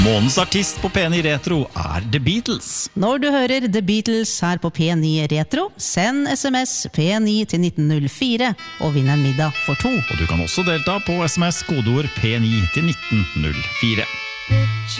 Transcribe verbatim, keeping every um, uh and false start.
Månedens artist på P ni Retro er The Beatles. Når du hører The Beatles her på P ni Retro, send sms P ni til nitten null fire og vinn en middag for to. Og du kan også delta på sms kodeord P ni til nitten null fire.